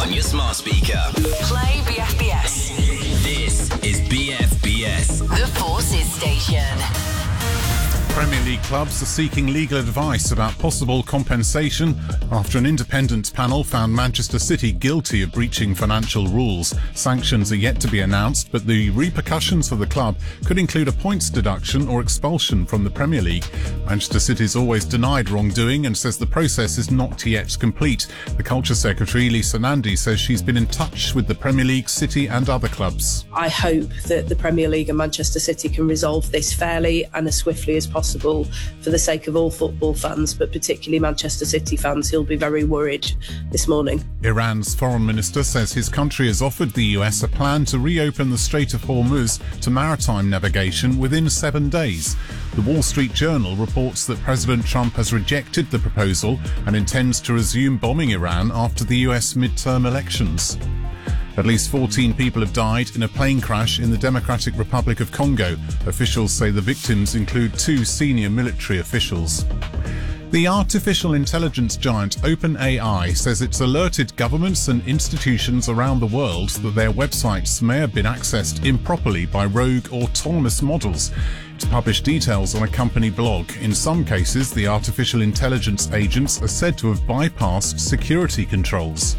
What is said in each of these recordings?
on your smart speaker. Play BFBS. This is BFBS. The Forces Station. Premier League clubs are seeking legal advice about possible compensation after an independent panel found Manchester City guilty of breaching financial rules. Sanctions are yet to be announced, but the repercussions for the club could include a points deduction or expulsion from the Premier League. Manchester City's always denied wrongdoing and says the process is not yet complete. The Culture Secretary, Lisa Nandy, says she's been in touch with the Premier League, City and other clubs. I hope that the Premier League and Manchester City can resolve this fairly and as swiftly as possible for the sake of all football fans, but particularly Manchester City fans who'll be very worried this morning. Iran's foreign minister says his country has offered the US a plan to reopen the Strait of Hormuz to maritime navigation within 7 days. The Wall Street Journal reports that President Trump has rejected the proposal and intends to resume bombing Iran after the US midterm elections. At least 14 people have died in a plane crash in the Democratic Republic of Congo. Officials say the victims include 2 senior military officials. The artificial intelligence giant OpenAI says it's alerted governments and institutions around the world that their websites may have been accessed improperly by rogue autonomous models. It's published details on a company blog. In some cases, the artificial intelligence agents are said to have bypassed security controls.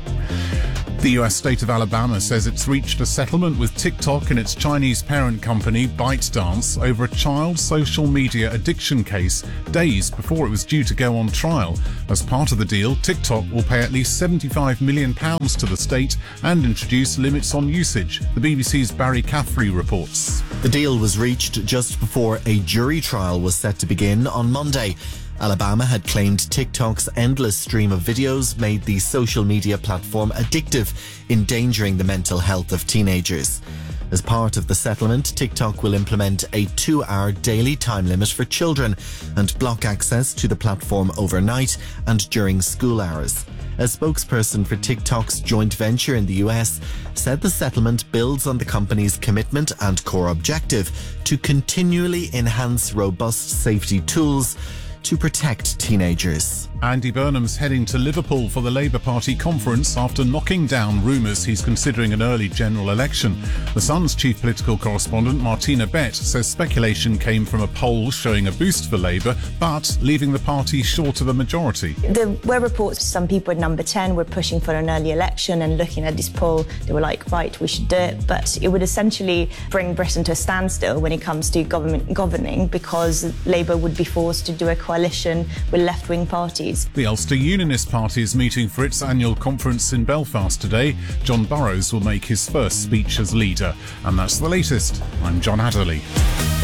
The US state of Alabama says it's reached a settlement with TikTok and its Chinese parent company ByteDance over a child social media addiction case days before it was due to go on trial. As part of the deal, TikTok will pay at least £75 million to the state and introduce limits on usage. The BBC's Barry Caffrey reports. The deal was reached just before a jury trial was set to begin on Monday. Alabama had claimed TikTok's endless stream of videos made the social media platform addictive, endangering the mental health of teenagers. As part of the settlement, TikTok will implement a 2-hour daily time limit for children and block access to the platform overnight and during school hours. A spokesperson for TikTok's joint venture in the US said the settlement builds on the company's commitment and core objective to continually enhance robust safety tools to protect teenagers. Andy Burnham's heading to Liverpool for the Labour Party conference after knocking down rumours he's considering an early general election. The Sun's chief political correspondent, Martina Bett, says speculation came from a poll showing a boost for Labour, but leaving the party short of a majority. There were reports some people at number 10 were pushing for an early election, and looking at this poll, they were like, right, we should do it. But it would essentially bring Britain to a standstill when it comes to governing, because Labour would be forced to do a coalition with left-wing parties. The Ulster Unionist Party is meeting for its annual conference in Belfast today. John Burrows will make his first speech as leader. And that's the latest. I'm John Adderley.